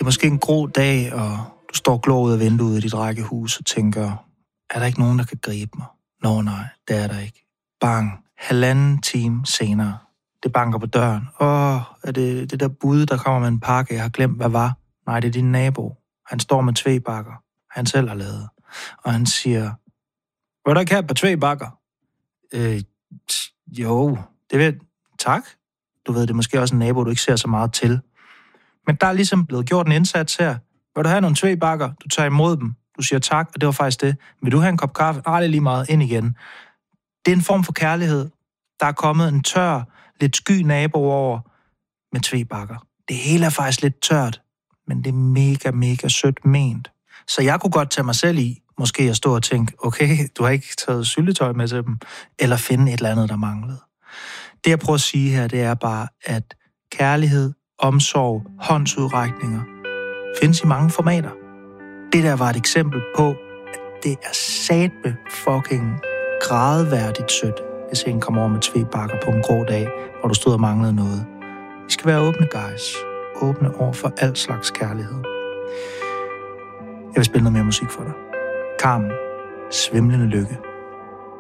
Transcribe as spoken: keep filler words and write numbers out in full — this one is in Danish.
måske en grå dag, og du står glor ud af vinduet i dit rækkehus og tænker, er der ikke nogen, der kan gribe mig? Nå nej, det er der ikke. Bang, halvanden time senere. Det banker på døren. Åh, er det det der bud, der kommer med en pakke, jeg har glemt, hvad var? Nej, det er din nabo. Han står med tvebakker, han selv har lavet. Og han siger, vil du ikke have et par tvebakker? Øh, jo, det vil tak. Du ved, det er måske også en nabo, du ikke ser så meget til. Men der er ligesom blevet gjort en indsats her. Vil du have nogle tvebakker? Du tager imod dem. Du siger tak, og det var faktisk det. Vil du have en kop kaffe? Nej, det er lige meget. Ind igen. Det er en form for kærlighed. Der er kommet en tør, lidt sky nabo over med tvebakker. Det hele er faktisk lidt tørt, men det er mega, mega sødt ment. Så jeg kunne godt tage mig selv i, måske at stå og tænke, okay, du har ikke taget syltetøj med til dem, eller finde et eller andet, der manglede. Det jeg prøver at sige her, det er bare, at kærlighed, omsorg, håndsudrækninger findes i mange formater. Det der var et eksempel på, at det er satme fucking gradværdigt sødt, hvis en kommer over med tvebakker på en grå dag, hvor du stod og manglede noget. Vi skal være åbne, guys. Åbne over for al slags kærlighed. Jeg vil spille noget mere musik for dig. Carmen, Svimlende Lykke.